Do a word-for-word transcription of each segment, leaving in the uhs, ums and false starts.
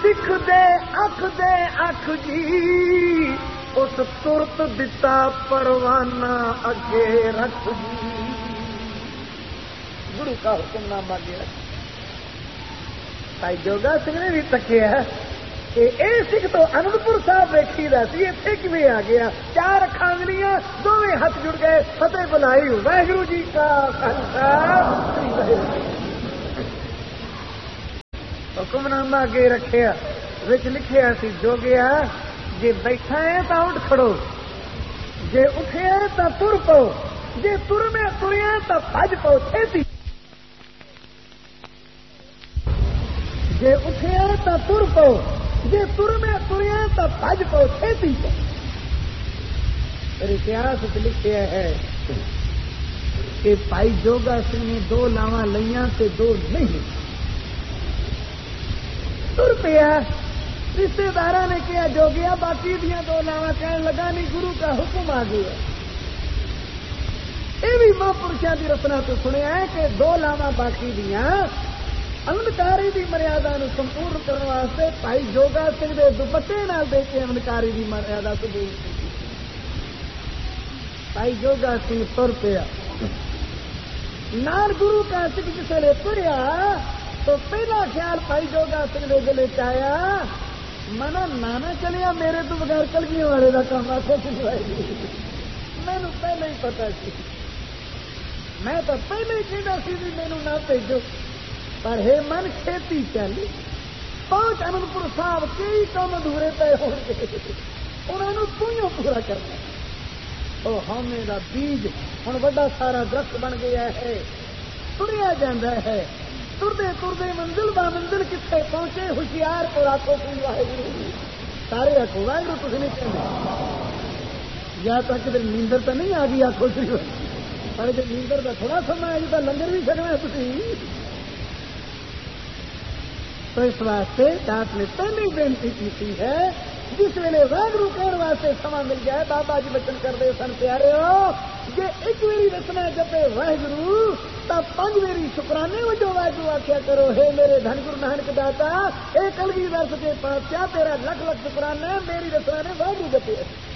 سکھ دے اکھ دے اکھ جی اس ترت دتا پروانہ اگے رکھ جی گرو کا حکم نامہ اگے رکھ بھائی جوگا سنگھ نے بھی تکیا کہ اے سکھ تو انندپور صاحب ویکھی دا سی اتنے کیویں آ گیا چار اکھاں ملیاں دونوں ہاتھ جڑ گئے فتح بلائی واحگرو جی کا خالصہ حکم نامہ اگے رکھیا وچ لکھیا سی جوگیا جے بیٹھا ہے تو اٹھ کھڑو جے اٹھیا ہے تو تر پو جے تر میں تریا تو بھج پو چھتی جے اٹھیا ہے تو تر پو جے تر میں تریا تو بھج پو چھتی پو اتہاس لکھیا ہے کہ بھائی جوگا سنگھ نے دو لاواں لئیاں تے دو نہیں تر پیا رشتے دار نے کیا جو گیا باقی دیا دو لاوا کہنے لگا نہیں گرو کا حکم آ گیا یہ بھی ماں پرشا کی رسنا تو سنیا ہے کہ دو لاوا باقی دیا امنکاری کی مریادا سمپورن کرنے واسطے بھائی جوگا سنگھ کے دوپٹے نال دے کے امنکاری کی مریادا سمپورن کی بھائی جوگا سنگھ تر پیا نال گرو کا سنگھ کسی نے تریا تو پہلا خیال بھائی جوگا سنگھ کے دل چیا منا نانا چلیا میرے تو بغیر کلگی والے کا کام آ مینو پہلے ہی پتا سی میں تو پہلے ہی کہنا سی بھی مینو نہ بھیجو پر ہے من کھیتی چل پانچ انندپور صاحب کئی کام ادھورے پے ہو گئے انہوں نے توں پورا کرنا وہ ہونے کا بیج ہوں بڑا سارا درخت بن گیا ہے تریا جانا ہے تردے تردے منزل با منزل کتنے پہنچے ہوشیار کو آخو کوئی واحگرو سارے آخو واحگرو کچھ نہیں کہنا یا تو کدھر نیندر تو نہیں آ گئی آخو سی پر جب نیندر کا تھوڑا سما ہے تو لنگر بھی سکنا ہے تھی تو اس واسطے دانت نے پہلی بےنتی کی ہے جس ویلے واحگرو کہنے واسطے سما مل جائے بابا جی بچن کرتے سن پیارے ہو جی ایک ویری رسنا جپے واحگرو تو پانچ ویری شکرانے وجہ واحگرو آخیا کرو ہے میرے دھن گرو نانک داتا اے کلگی درس کے پاسیا تیرا لکھ لکھ شکرانا میری رسنا نے واحگرو جپے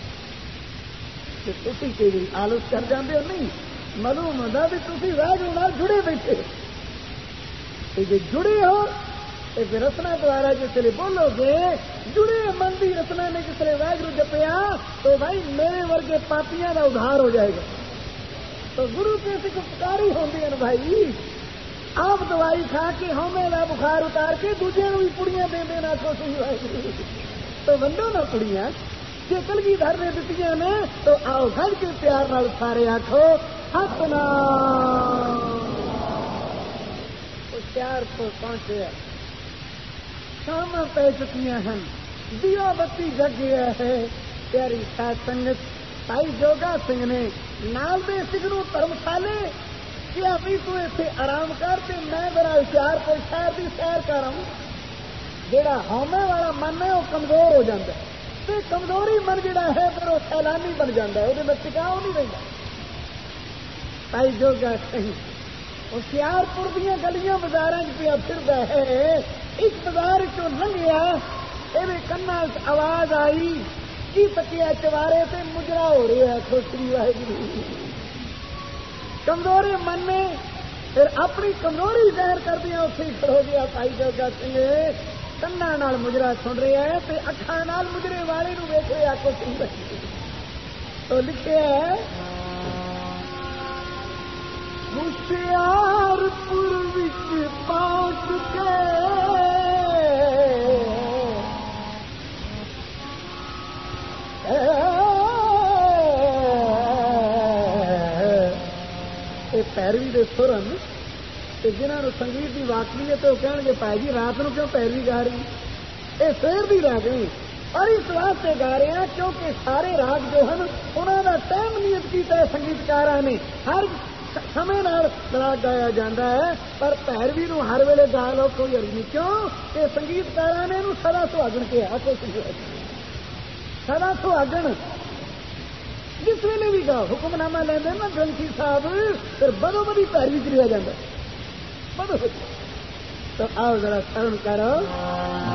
تھی کئی آلس کر جاندے ہو نہیں معلوم ہوتا بھی تھی واحگرو نال جڑے بیٹھے جی جڑے ہو رسنا دوارا جسے بولو گے جڑے من کی رسنا نے جسے واحگرو جپیا تو بھائی میرے ورگے پاپیاں کا ادھار ہو جائے گا تو گرو کے سکھ پکاری ہوندی ہیں بھائی آپ دوائی کھا کے ہومے کا بخار اتار کے دوجے بھی پڑیاں دے دینا کوشش واحگرو تو بندو نہ پڑیاں جی کلگی دھر نے دیتی نے تو آؤ گھر کے پیار نال سارے آخو ہاتھ نہ پیار تو پہنچے شام پہ چکی ہیں دیا بتی جگ گیا ہے پیاری سات سنگت بھائی جوگا سنگھ نے نال دے سگنو دھرمشالے کیا بھی تو اتنے آرام کرتے میں ذرا ہوشیار کو شہر کی سیر کر رہا ہوں جہاں ہومے والا من ہے وہ کمزور ہو جاتا ہے تو کمزوری من جڑا ہے پھر وہ سیلانی بن جاتا ہے وہ ٹکاؤ نہیں رہتا بھائی جوگا سنگھ ہوشیار پور دیا گلیاں بازار پیا پھرتا ہے اس بازار چو لنگیا یہ کنا آواز آئی کی تکیا چوارے سے مجرا ہو رہا ہے کھوسری واحگرو کمزوری من نے پھر اپنی کمزوری ظاہر کر دیا اتنے ہی کھڑو گیا بھائی جوگا سنگھ کنا نال مجرا سن رہا ہے تو اکھان نال مجرے والے نو ویکھ رہا کھوسری تو لکھے ہے ہوشیار پور پہنچ کے پیروی دے سرن جنہوں سنگیت کی واقعی ہے تو کہنے گے پائی جی رات نو کیوں پیروی گا رہی یہ سیر بھی راگ نہیں اور اس واسطے گا رہے ہیں کیونکہ سارے راگ جو ہیں انہوں کا ٹائم نیت کیا ہے سنگیتکار نے ہر سمے راگ گایا جاتا ہے پر پیروی نو ہر ویلے گا لو کوئی عرض نہیں کیوں کہ سنگیتکار نے سدا سہاگن کیا سدا سہاگن جس ویلے بھی گاؤ حکم نامہ لینا نا گرنتھی صاحب پھر بدو بدی پیروی چ رہا جاتا بدو بدی تو آؤ ذرا سرن کرو